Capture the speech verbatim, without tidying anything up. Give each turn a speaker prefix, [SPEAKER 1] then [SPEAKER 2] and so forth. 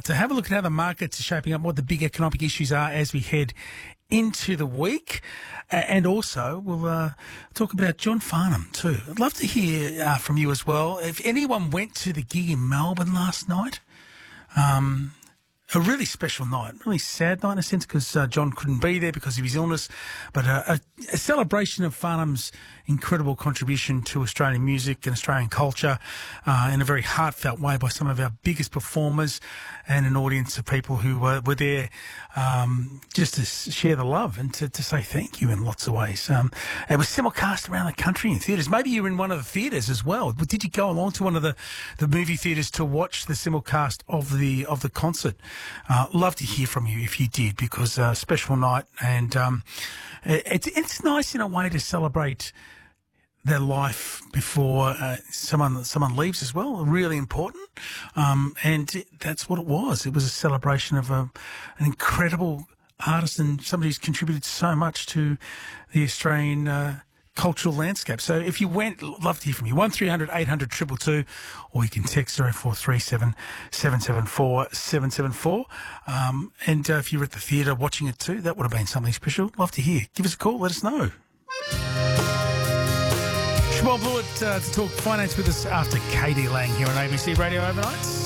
[SPEAKER 1] to have a look at how the markets are shaping up, what the big economic issues are as we head into the week. And also, we'll uh, talk about John Farnham too. I'd love to hear uh, from you as well. If anyone went to the gig in Melbourne last night, um, a really special night, really sad night in a sense because uh, John couldn't be there because of his illness, but uh, a, a celebration of Farnham's incredible contribution to Australian music and Australian culture uh, in a very heartfelt way by some of our biggest performers and an audience of people who uh, were there um, just to share the love and to, to say thank you in lots of ways. Um, it was simulcast around the country in theatres. Maybe you were in one of the theatres as well. Did you go along to one of the, the movie theatres to watch the simulcast of the of the concert? Uh, love to hear from you if you did, because uh, special night, and um, it, it's it's nice in a way to celebrate their life before uh, someone someone leaves as well. Really important, um, and it, that's what it was. It was a celebration of a, an incredible artist and somebody who's contributed so much to the Australian Uh, cultural landscape. So if you went, love to hear from you. one three hundred eight hundred two two two, or you can text zero four three seven seven seven four seven seven four. Um, and uh, if you were at the theatre watching it too, that would have been something special. Love to hear. Give us a call. Let us know. Siobhan Blewett uh, to talk finance with us after Katie Lang here on A B C Radio Overnights.